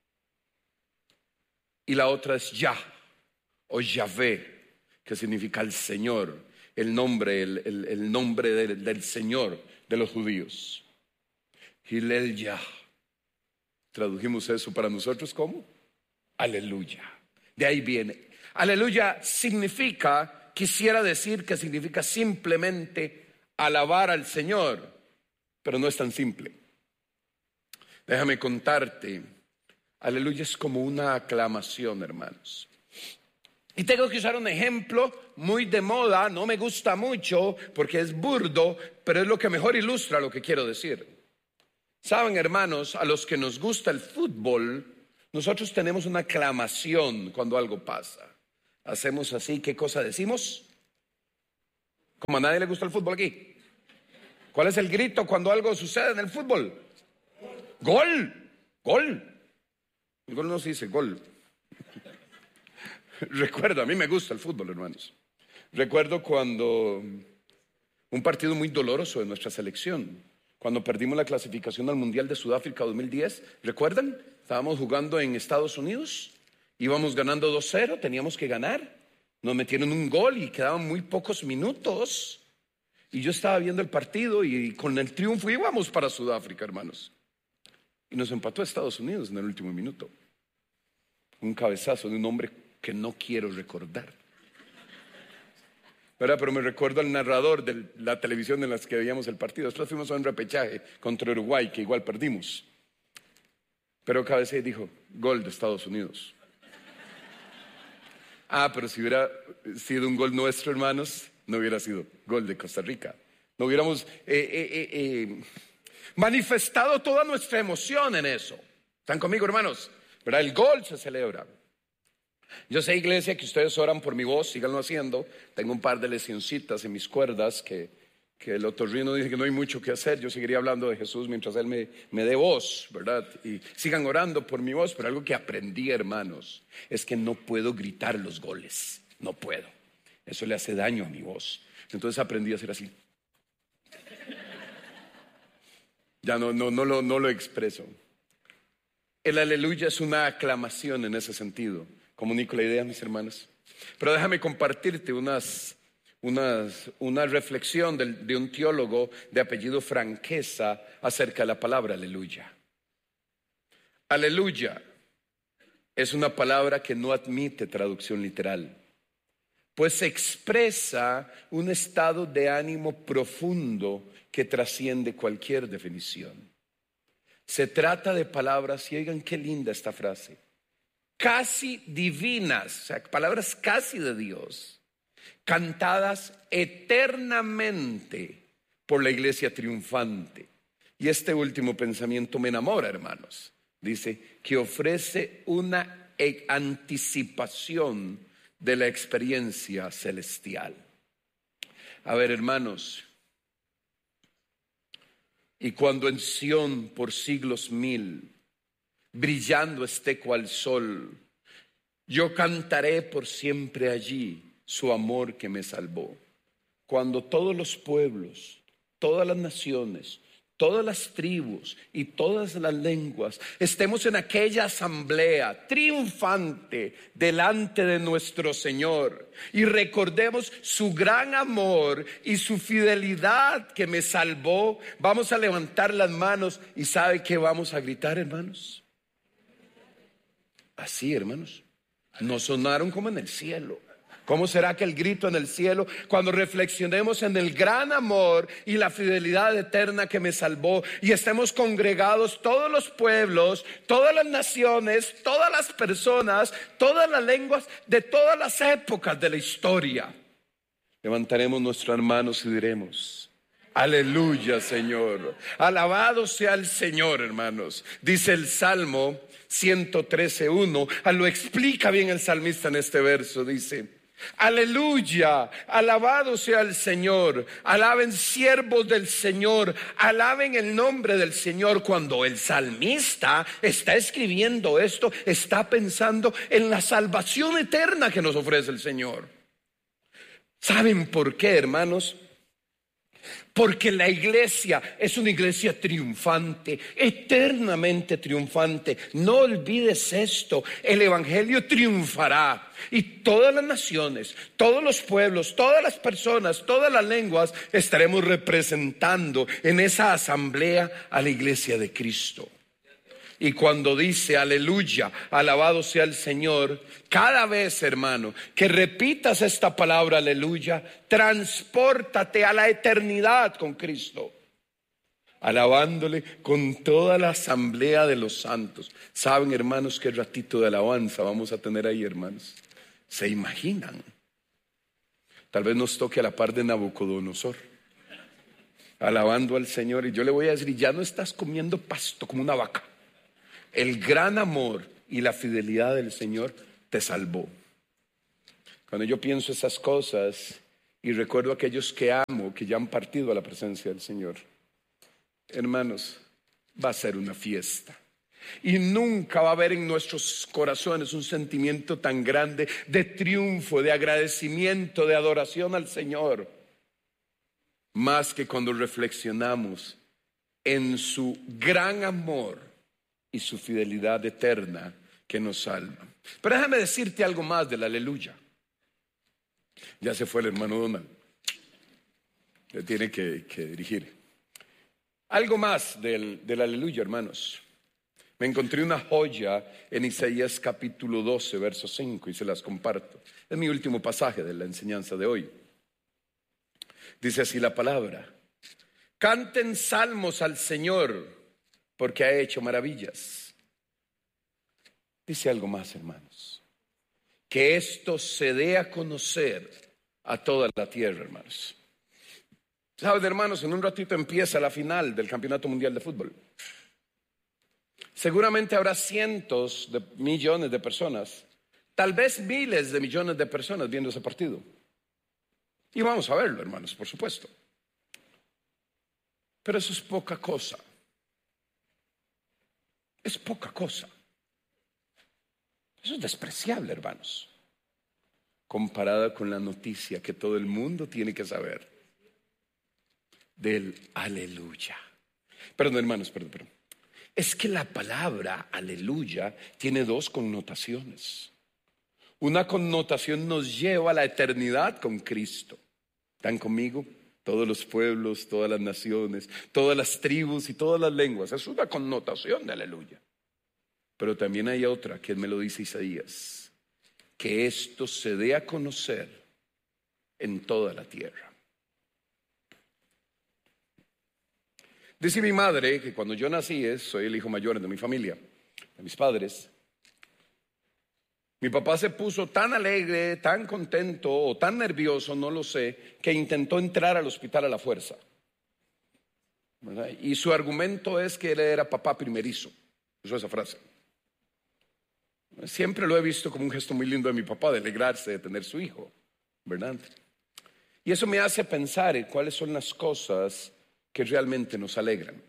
Y la otra es Yah o Yahvé, que significa el Señor, el nombre, el, el, el nombre del, del Señor de los judíos. Hillel Yah. Tradujimos eso para nosotros como aleluya. De ahí viene. Aleluya significa, quisiera decir que significa simplemente alabar al Señor, pero no es tan simple. Déjame contarte. Aleluya es como una aclamación, hermanos. Y tengo que usar un ejemplo muy de moda, no me gusta mucho porque es burdo, pero es lo que mejor ilustra lo que quiero decir. Saben, hermanos, a los que nos gusta el fútbol, nosotros tenemos una aclamación cuando algo pasa. Hacemos así, ¿qué cosa decimos? Como a nadie le gusta el fútbol aquí. ¿Cuál es el grito cuando algo sucede en el fútbol? ¡Gol! ¡Gol! El gol no se dice gol. Recuerdo, a mí me gusta el fútbol, hermanos. Recuerdo cuando un partido muy doloroso de nuestra selección, cuando perdimos la clasificación al Mundial de Sudáfrica dos mil diez. ¿Recuerdan? Estábamos jugando en Estados Unidos, íbamos ganando dos cero, teníamos que ganar. Nos metieron un gol y quedaban muy pocos minutos. Y yo estaba viendo el partido y con el triunfo íbamos para Sudáfrica, hermanos. Y nos empató a Estados Unidos en el último minuto. Un cabezazo de un hombre que no quiero recordar, ¿verdad? Pero me recuerdo al narrador de la televisión en la que veíamos el partido. Después fuimos a un repechaje contra Uruguay, que igual perdimos. Pero cabeceó y dijo, gol de Estados Unidos. Ah, pero si hubiera sido un gol nuestro, hermanos, no hubiera sido gol de Costa Rica. No hubiéramos eh, eh, eh, eh, manifestado toda nuestra emoción en eso. ¿Están conmigo, hermanos? ¿Verdad? El gol se celebra. Yo sé, iglesia, que ustedes oran por mi voz, síganlo haciendo. Tengo un par de lesioncitas en mis cuerdas que, que el otorrino dice que no hay mucho que hacer. Yo seguiría hablando de Jesús mientras Él me, me dé voz, ¿verdad? Y sigan orando por mi voz. Pero algo que aprendí, hermanos, es que no puedo gritar los goles. No puedo. Eso le hace daño a mi voz. Entonces aprendí a hacer así. Ya no, no, no, lo, no lo expreso. El aleluya es una aclamación en ese sentido. Comunico la idea, mis hermanos. Pero déjame compartirte unas... Una, una reflexión de, de un teólogo de apellido Franquesa acerca de la palabra aleluya. Aleluya es una palabra que no admite traducción literal, pues expresa un estado de ánimo profundo que trasciende cualquier definición. Se trata de palabras, y oigan qué linda esta frase, casi divinas, o sea, palabras casi de Dios, cantadas eternamente por la iglesia triunfante. Y este último pensamiento me enamora, hermanos. Dice que ofrece una anticipación de la experiencia celestial. A ver, hermanos, y cuando en Sión por siglos mil, brillando esté cual sol, yo cantaré por siempre allí su amor que me salvó. Cuando todos los pueblos, todas las naciones, todas las tribus y todas las lenguas estemos en aquella asamblea triunfante delante de nuestro Señor y recordemos su gran amor y su fidelidad que me salvó, vamos a levantar las manos y ¿sabe qué vamos a gritar, hermanos? Así, hermanos, no sonaron como en el cielo. ¿Cómo será que el grito en el cielo cuando reflexionemos en el gran amor y la fidelidad eterna que me salvó y estemos congregados todos los pueblos, todas las naciones, todas las personas, todas las lenguas de todas las épocas de la historia? Levantaremos nuestras manos y diremos: aleluya, Señor. Alabado sea el Señor, hermanos. Dice el Salmo ciento trece, uno. Lo explica bien el salmista en este verso. Dice: aleluya, alabado sea el Señor, alaben siervos del Señor, alaben el nombre del Señor. Cuando el salmista está escribiendo esto, está pensando en la salvación eterna que nos ofrece el Señor. ¿Saben por qué, hermanos? Porque la iglesia es una iglesia triunfante, eternamente triunfante. No olvides esto, el evangelio triunfará y todas las naciones, todos los pueblos, todas las personas, todas las lenguas estaremos representando en esa asamblea a la iglesia de Cristo. Y cuando dice aleluya, alabado sea el Señor, cada vez, hermano, que repitas esta palabra aleluya, transpórtate a la eternidad con Cristo, alabándole con toda la asamblea de los santos. ¿Saben, hermanos, qué ratito de alabanza vamos a tener ahí, hermanos? ¿Se imaginan? Tal vez nos toque a la par de Nabucodonosor, alabando al Señor. Y yo le voy a decir: ya no estás comiendo pasto como una vaca. El gran amor y la fidelidad del Señor te salvó. Cuando yo pienso esas cosas y recuerdo a aquellos que amo, que ya han partido a la presencia del Señor, hermanos, va a ser una fiesta. Y nunca va a haber en nuestros corazones un sentimiento tan grande de triunfo, de agradecimiento, de adoración al Señor, más que cuando reflexionamos en su gran amor y su fidelidad eterna que nos salva. Pero déjame decirte algo más del aleluya. Ya se fue el hermano Donald, le tiene que, que dirigir. Algo más del, del aleluya, hermanos. Me encontré una joya en Isaías capítulo doce, verso cinco, y se las comparto. Es mi último pasaje de la enseñanza de hoy. Dice así la palabra: canten salmos al Señor, porque ha hecho maravillas. Dice algo más, hermanos: que esto se dé a conocer a toda la tierra, hermanos. ¿Saben, hermanos? En un ratito empieza la final del Campeonato Mundial de Fútbol. Seguramente habrá cientos de millones de personas, tal vez miles de millones de personas viendo ese partido. Y vamos a verlo, hermanos, por supuesto. Pero eso es poca cosa. Es poca cosa. Eso es despreciable, hermanos, comparada con la noticia que todo el mundo tiene que saber del aleluya. Perdón, hermanos, perdón, perdón. Es que la palabra aleluya tiene dos connotaciones. Una connotación nos lleva a la eternidad con Cristo. ¿Están conmigo? Todos los pueblos, todas las naciones, todas las tribus y todas las lenguas. Es una connotación de aleluya. Pero también hay otra, que me lo dice Isaías, que esto se dé a conocer en toda la tierra. Dice mi madre que cuando yo nací, soy el hijo mayor de mi familia, de mis padres. Mi papá se puso tan alegre, tan contento o tan nervioso, no lo sé, que intentó entrar al hospital a la fuerza, ¿verdad? Y su argumento es que él era papá primerizo. Usó esa frase. Siempre lo he visto como un gesto muy lindo de mi papá, de alegrarse de tener su hijo, ¿verdad? Y eso me hace pensar en cuáles son las cosas que realmente nos alegran.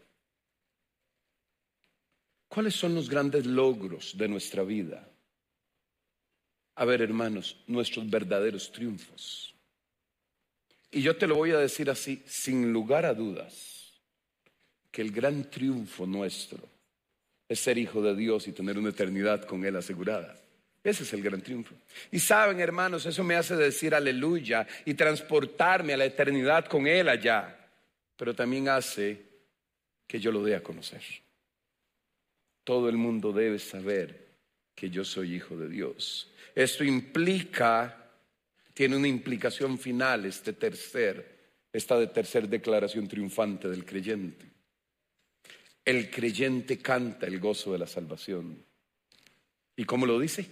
¿Cuáles son los grandes logros de nuestra vida? A ver, hermanos, nuestros verdaderos triunfos. Y yo te lo voy a decir así, sin lugar a dudas, que el gran triunfo nuestro es ser hijo de Dios y tener una eternidad con Él asegurada. Ese es el gran triunfo. Y saben, hermanos, eso me hace decir aleluya y transportarme a la eternidad con Él allá. Pero también hace que yo lo dé a conocer. Todo el mundo debe saber que yo soy hijo de Dios. Esto implica, tiene una implicación final, este tercer, esta de tercer declaración triunfante del creyente. El creyente canta el gozo de la salvación. ¿Y cómo lo dice?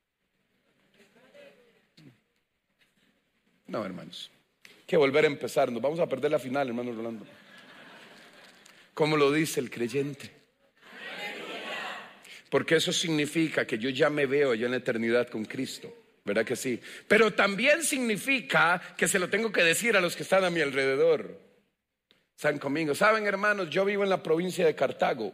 No, hermanos. Hay que volver a empezar. Nos vamos a perder la final, hermano Rolando. ¿Cómo lo dice el creyente? Porque eso significa que yo ya me veo allá en la eternidad con Cristo. ¿Verdad que sí? Pero también significa que se lo tengo que decir a los que están a mi alrededor. Están conmigo. Saben, hermanos, yo vivo en la provincia de Cartago,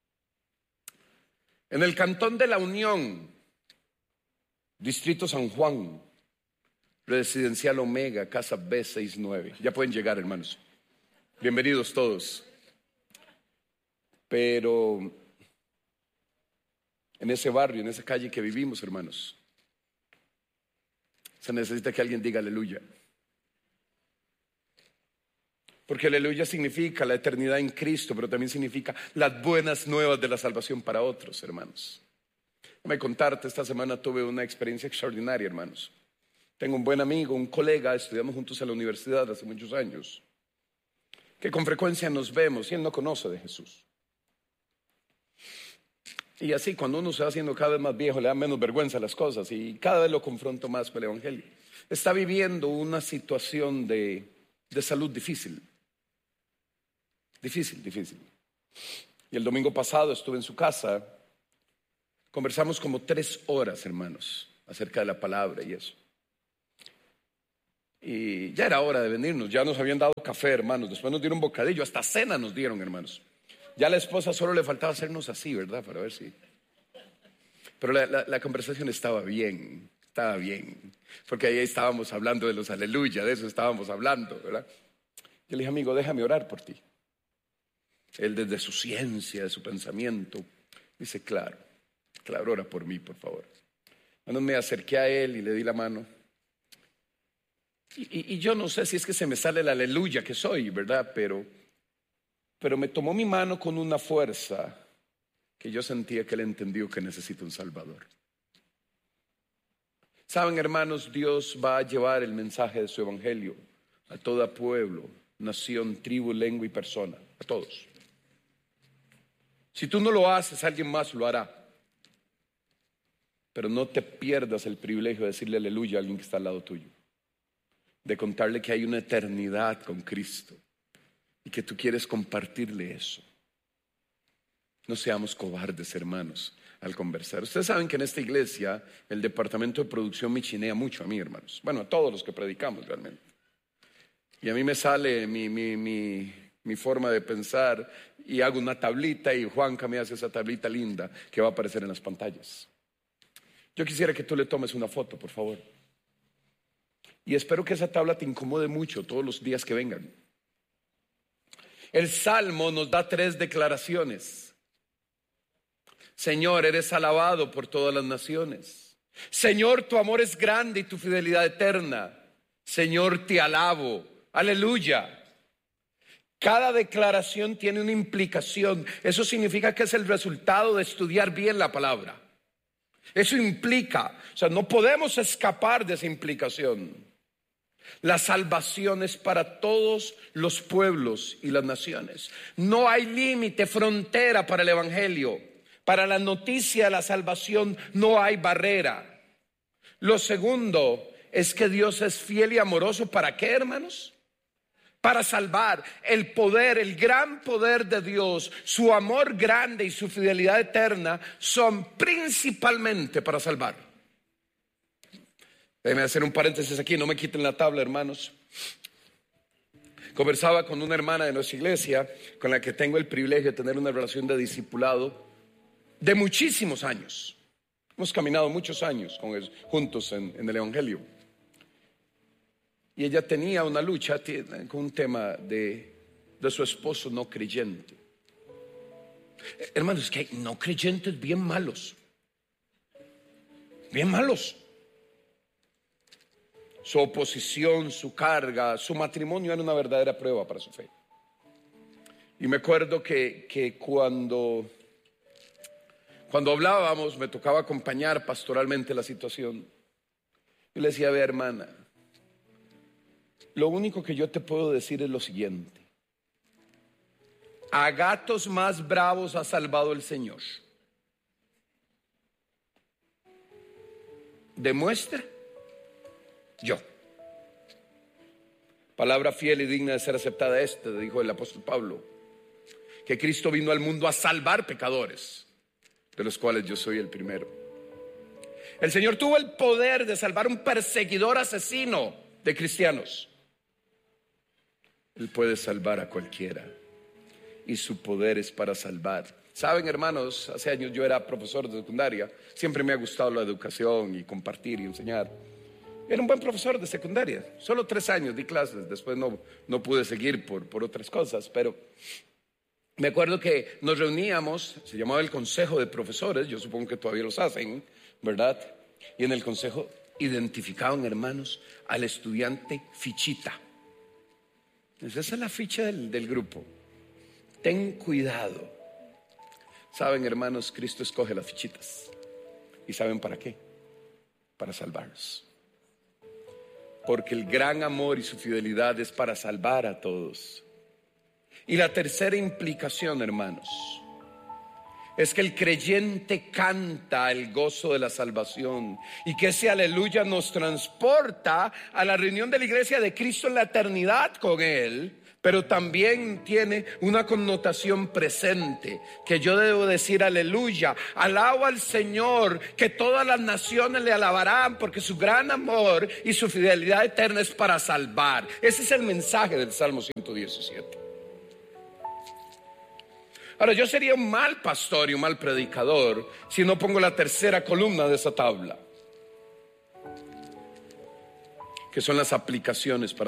en el cantón de La Unión, distrito San Juan, residencial Omega, casa B sesenta y nueve. Ya pueden llegar, hermanos. Bienvenidos todos. Pero en ese barrio, en esa calle que vivimos, hermanos, se necesita que alguien diga aleluya. Porque aleluya significa la eternidad en Cristo, pero también significa las buenas nuevas de la salvación para otros, hermanos. Déjame contarte, esta semana tuve una experiencia extraordinaria, hermanos. Tengo un buen amigo, un colega, estudiamos juntos en la universidad hace muchos años, que con frecuencia nos vemos y él no conoce de Jesús. Y así, cuando uno se va haciendo cada vez más viejo, le da menos vergüenza a las cosas y cada vez lo confronto más con el evangelio. Está viviendo una situación de, de salud difícil. Difícil, difícil. Y el domingo pasado estuve en su casa. Conversamos como tres horas, hermanos, acerca de la palabra y eso. Y ya era hora de venirnos. Ya nos habían dado café, hermanos. Después nos dieron bocadillo. Hasta cena nos dieron, hermanos. Ya a la esposa solo le faltaba hacernos así, ¿verdad? Para ver si... Pero la, la, la conversación estaba bien. Estaba bien. Porque ahí estábamos hablando de los aleluya. De eso estábamos hablando, ¿verdad? Yo le dije, amigo, déjame orar por ti. Él desde su ciencia, de su pensamiento, dice, claro, claro, ora por mí, por favor. Bueno, me acerqué a él y le di la mano. Y, y, y yo no sé si es que se me sale el aleluya que soy, ¿verdad? Pero, pero me tomó mi mano con una fuerza que yo sentía que él entendió que necesita un Salvador. Saben, hermanos, Dios va a llevar el mensaje de su evangelio a todo pueblo, nación, tribu, lengua y persona, a todos. Si tú no lo haces, alguien más lo hará. Pero no te pierdas el privilegio de decirle aleluya a alguien que está al lado tuyo. De contarle que hay una eternidad con Cristo y que tú quieres compartirle eso. No seamos cobardes, hermanos, al conversar. Ustedes saben que en esta iglesia el departamento de producción me chinea mucho a mí, hermanos. Bueno, a todos los que predicamos realmente. Y a mí me sale mi, mi, mi, mi forma de pensar, y hago una tablita y Juanca me hace esa tablita linda que va a aparecer en las pantallas. Yo quisiera que tú le tomes una foto, por favor. Y espero que esa tabla te incomode mucho todos los días que vengan. El Salmo nos da tres declaraciones. Señor, eres alabado por todas las naciones. Señor, tu amor es grande y tu fidelidad eterna. Señor, te alabo. Aleluya. Cada declaración tiene una implicación. Eso significa que es el resultado de estudiar bien la palabra. Eso implica, o sea, no podemos escapar de esa implicación. La salvación es para todos los pueblos y las naciones. No hay límite, frontera para el evangelio. Para la noticia de la salvación no hay barrera. Lo segundo es que Dios es fiel y amoroso. ¿Para qué, hermanos? Para salvar. El poder, el gran poder de Dios, su amor grande y su fidelidad eterna son principalmente para salvar. Déjenme hacer un paréntesis aquí, no me quiten la tabla, hermanos. Conversaba con una hermana de nuestra iglesia con la que tengo el privilegio de tener una relación de discipulado de muchísimos años. Hemos caminado muchos años con él, juntos en, en el evangelio. Y ella tenía una lucha con un tema de, de su esposo no creyente. Hermanos, es que hay no creyentes bien malos. Bien malos. Su oposición, su carga, su matrimonio era una verdadera prueba para su fe. Y me acuerdo que, que cuando, cuando hablábamos, me tocaba acompañar pastoralmente la situación. Yo le decía, ve, hermana, lo único que yo te puedo decir es lo siguiente. A gatos más bravos ha salvado el Señor. Demuestra yo. Palabra fiel y digna de ser aceptada esta, dijo el apóstol Pablo, que Cristo vino al mundo a salvar pecadores, de los cuales yo soy el primero. El Señor tuvo el poder de salvar un perseguidor asesino de cristianos. Él puede salvar a cualquiera y su poder es para salvar. Saben, hermanos, hace años yo era profesor de secundaria. Siempre me ha gustado la educación y compartir y enseñar. Era un buen profesor de secundaria. Solo tres años di clases. Después no, no pude seguir por, por otras cosas. Pero me acuerdo que nos reuníamos, se llamaba el consejo de profesores. Yo supongo que todavía los hacen, ¿verdad? Y en el consejo identificaban, hermanos, al estudiante fichita. Esa es la ficha del, del grupo. Ten cuidado. Saben, hermanos, Cristo escoge las fichitas. ¿Y saben para qué? Para salvarlos. Porque el gran amor y su fidelidad es para salvar a todos. Y la tercera implicación, hermanos, es que el creyente canta el gozo de la salvación y que ese aleluya nos transporta a la reunión de la iglesia de Cristo en la eternidad con Él, pero también tiene una connotación presente, que yo debo decir aleluya, alabo al Señor, que todas las naciones le alabarán, porque su gran amor y su fidelidad eterna es para salvar. Ese es el mensaje del Salmo ciento diecisiete. Ahora, yo sería un mal pastor y un mal predicador si no pongo la tercera columna de esa tabla, que son las aplicaciones para